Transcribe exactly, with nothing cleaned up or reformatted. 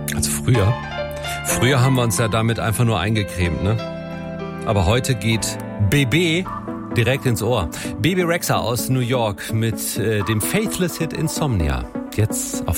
Also früher. Früher haben wir uns ja damit einfach nur eingecremt, ne? Aber heute geht B B direkt ins Ohr. Bebe Rexha aus New York mit äh, dem Faithless Hit Insomnia. Jetzt auf